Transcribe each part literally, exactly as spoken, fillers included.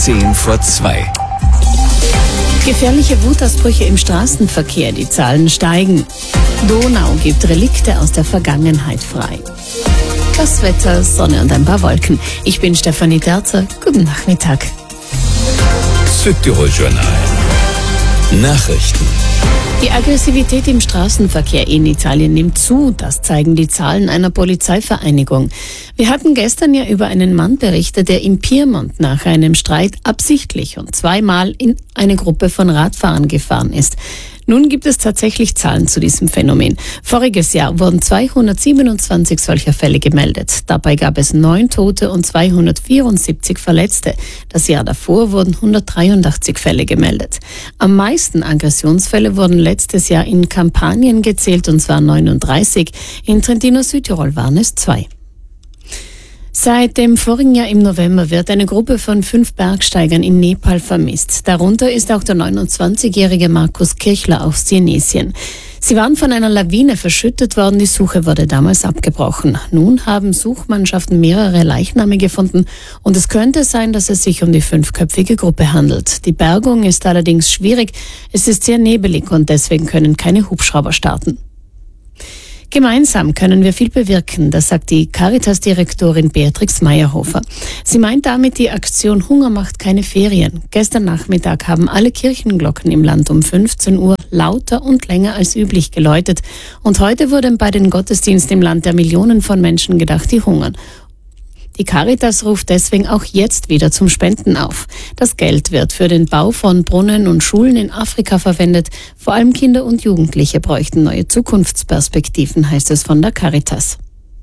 zehn vor zwei. Gefährliche Wutausbrüche im Straßenverkehr, die Zahlen steigen. Donau gibt Relikte aus der Vergangenheit frei. Das Wetter, Sonne und ein paar Wolken. Ich bin Stefanie Derzer. Guten Nachmittag. Südtirol-Journal. Nachrichten. Die Aggressivität im Straßenverkehr in Italien nimmt zu, das zeigen die Zahlen einer Polizeivereinigung. Wir hatten gestern ja über einen Mann berichtet, der im Piemont nach einem Streit absichtlich und zweimal in eine Gruppe von Radfahrern gefahren ist. Nun gibt es tatsächlich Zahlen zu diesem Phänomen. Voriges Jahr wurden zweihundertsiebenundzwanzig solcher Fälle gemeldet. Dabei gab es neun Tote und zweihundertvierundsiebzig Verletzte. Das Jahr davor wurden hundertdreiundachtzig Fälle gemeldet. Am meisten Aggressionsfälle wurden letztes Jahr in Kampanien gezählt, und zwar neununddreißig. In Trentino Südtirol waren es zwei. Seit dem vorigen Jahr im November wird eine Gruppe von fünf Bergsteigern in Nepal vermisst. Darunter ist auch der neunundzwanzigjährige Markus Kirchler aus Tunesien. Sie waren von einer Lawine verschüttet worden, die Suche wurde damals abgebrochen. Nun haben Suchmannschaften mehrere Leichname gefunden und es könnte sein, dass es sich um die fünfköpfige Gruppe handelt. Die Bergung ist allerdings schwierig, es ist sehr nebelig und deswegen können keine Hubschrauber starten. Gemeinsam können wir viel bewirken, das sagt die Caritas-Direktorin Beatrix Meyerhofer. Sie meint damit die Aktion Hunger macht keine Ferien. Gestern Nachmittag haben alle Kirchenglocken im Land um fünfzehn Uhr lauter und länger als üblich geläutet. Und heute wurden bei den Gottesdiensten im Land der Millionen von Menschen gedacht, die hungern. Die Caritas ruft deswegen auch jetzt wieder zum Spenden auf. Das Geld wird für den Bau von Brunnen und Schulen in Afrika verwendet. Vor allem Kinder und Jugendliche bräuchten neue Zukunftsperspektiven, heißt es von der Caritas.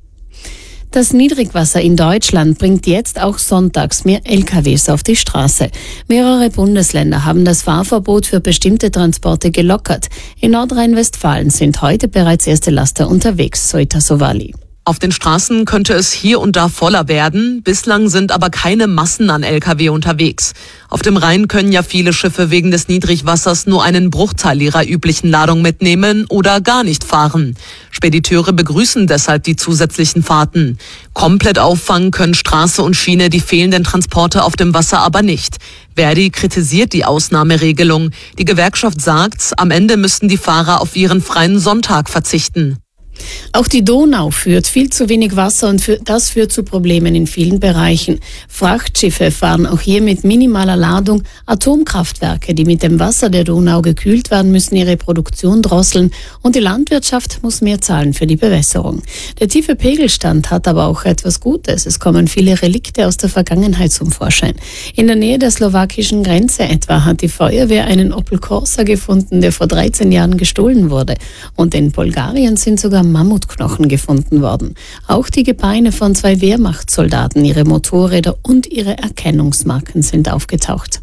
Das Niedrigwasser in Deutschland bringt jetzt auch sonntags mehr L K Ws auf die Straße. Mehrere Bundesländer haben das Fahrverbot für bestimmte Transporte gelockert. In Nordrhein-Westfalen sind heute bereits erste Laster unterwegs, Soita Sovali. Auf den Straßen könnte es hier und da voller werden. Bislang sind aber keine Massen an L K W unterwegs. Auf dem Rhein können ja viele Schiffe wegen des Niedrigwassers nur einen Bruchteil ihrer üblichen Ladung mitnehmen oder gar nicht fahren. Spediteure begrüßen deshalb die zusätzlichen Fahrten. Komplett auffangen können Straße und Schiene die fehlenden Transporte auf dem Wasser aber nicht. Verdi kritisiert die Ausnahmeregelung. Die Gewerkschaft sagt, am Ende müssten die Fahrer auf ihren freien Sonntag verzichten. Auch die Donau führt viel zu wenig Wasser und für, das führt zu Problemen in vielen Bereichen. Frachtschiffe fahren auch hier mit minimaler Ladung. Atomkraftwerke, die mit dem Wasser der Donau gekühlt werden, müssen ihre Produktion drosseln und die Landwirtschaft muss mehr zahlen für die Bewässerung. Der tiefe Pegelstand hat aber auch etwas Gutes. Es kommen viele Relikte aus der Vergangenheit zum Vorschein. In der Nähe der slowakischen Grenze etwa hat die Feuerwehr einen Opel Corsa gefunden, der vor dreizehn Jahren gestohlen wurde. Und in Bulgarien sind sogar Mammutknochen gefunden worden. Auch die Gebeine von zwei Wehrmachtssoldaten, ihre Motorräder und ihre Erkennungsmarken sind aufgetaucht.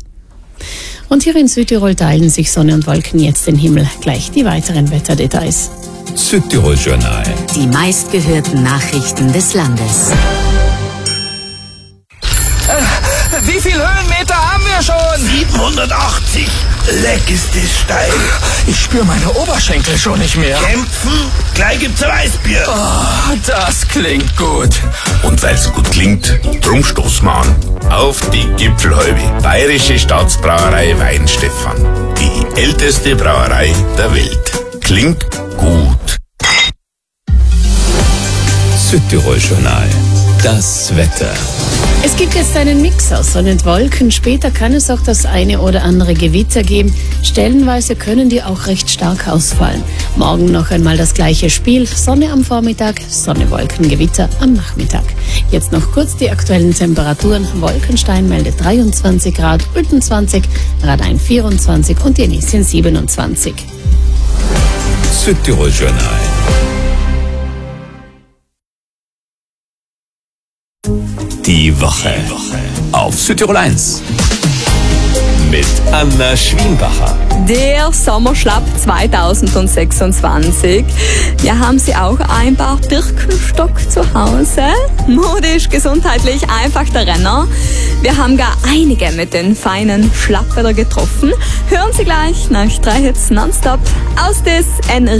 Und hier in Südtirol teilen sich Sonne und Wolken jetzt den Himmel. Gleich die weiteren Wetterdetails. Südtirol-Journal. Die meistgehörten Nachrichten des Landes. Äh, wie viel Höhenmeter haben wir schon? siebenhundertachtzig. Leck ist das steil. Ich spüre meine Oberschenkel schon nicht mehr. Kämpfen? Gleich gibt's ein Weißbier. Oh, das klingt gut. Und weil's gut klingt, drum stoßen wir an. Auf die Gipfelhalbe. Bayerische Staatsbrauerei Weinstefan. Die älteste Brauerei der Welt. Klingt gut. Südtirol-Journal. Das Wetter. Es gibt jetzt einen Mix aus Sonne und Wolken. Später kann es auch das eine oder andere Gewitter geben. Stellenweise können die auch recht stark ausfallen. Morgen noch einmal das gleiche Spiel. Sonne am Vormittag, Sonne, Wolken, Gewitter am Nachmittag. Jetzt noch kurz die aktuellen Temperaturen. Wolkenstein meldet dreiundzwanzig Grad, Ulten zwanzig, Radein vierundzwanzig und Jenisien siebenundzwanzig. Südtirol-Journal. Die Woche auf Südtirol eins mit Anna Schwienbacher. Der Sommerschlapp zweitausendsechsundzwanzig. Ja, haben Sie auch ein paar Birkenstock zu Hause? Modisch, gesundheitlich, einfach der Renner. Wir haben gar einige mit den feinen Schlapper getroffen. Hören Sie gleich nach drei Hits nonstop aus des N